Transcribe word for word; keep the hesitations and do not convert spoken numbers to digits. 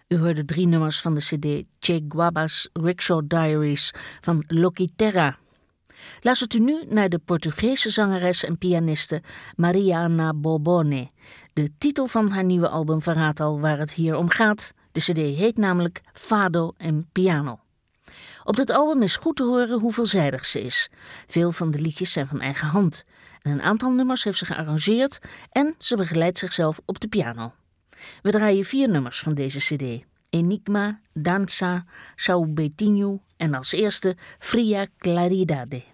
U hoorde drie nummers van de cd Che Guaba's Rickshaw Diaries van Loki Terra. Luistert u nu naar de Portugese zangeres en pianiste Mariana Bobone. De titel van haar nieuwe album verraadt al waar het hier om gaat. De cd heet namelijk Fado en Piano. Op dit album is goed te horen hoe veelzijdig ze is. Veel van de liedjes zijn van eigen hand. En een aantal nummers heeft ze gearrangeerd en ze begeleidt zichzelf op de piano. We draaien vier nummers van deze cd. Enigma, Danza, Sao Betinho en als eerste Fria Claridade.